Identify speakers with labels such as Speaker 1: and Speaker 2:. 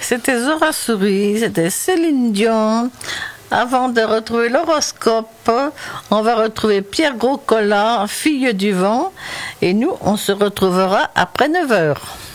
Speaker 1: c'était Zora Souris, c'était Céline Dion. Avant de retrouver l'horoscope, on va retrouver Pierre Groscollat, Fille du vent. Et nous, on se retrouvera après 9 heures.